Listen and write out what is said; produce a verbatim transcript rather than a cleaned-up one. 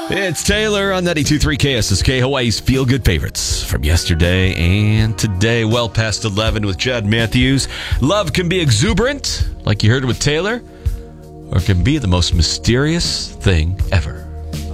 It's Taylor on ninety-two point three K S S K, Hawaii's feel-good favorites from yesterday and today. Well past eleven with Chad Matthews. Love can be exuberant, like you heard with Taylor, or it can be the most mysterious thing ever.